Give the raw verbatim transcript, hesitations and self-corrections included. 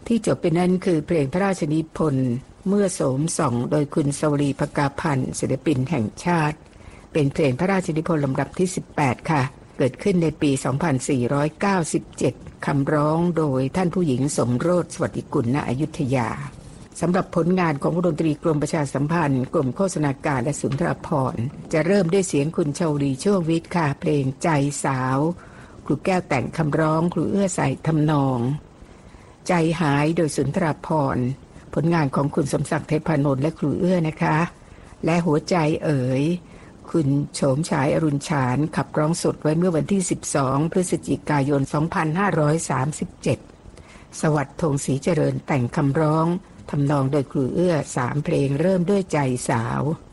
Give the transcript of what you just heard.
ที่จบไปนั้นคือเพลงพระราชนิพนธ์เมื่อโสมส่องโดยคุณสวรีภกาพันธ์ศิลปินแห่งชาติเป็นเพลงพระราชนิพนธ์ลำดับที่สิบแปดค่ะเกิดขึ้นในปี สองพันสี่ร้อยเก้าสิบเจ็ด คำร้องโดยท่านผู้หญิงสมโรสสวัสดิกุลณอยุธยาสำหรับผลงานของวงดนตรีกรมประชาสัมพันธ์กรมโฆษณาการและสุนทรภรณ์จะเริ่มด้วยเสียงคุณชวลีช่วงวิทย์ค่ะเพลงใจสาวครูแก้วแต่งคำร้องครูเอื้อใส่ทำนองใจหายโดยสุนทรภรณ์ผลงานของคุณสมศักดิ์เทพนนท์และครูเอื้อนะคะและหัวใจเอ๋ยคุณโฉมฉายอรุณฉานขับร้องสดไว้เมื่อวันที่สิบสองพฤศจิกายนสองพันห้าร้อยสามสิบเจ็ดสวัสดิ์ธงศรีเจริญแต่งคำร้องทำนองโดยครูเอื้อสามเพลงเริ่มด้วยใจสาว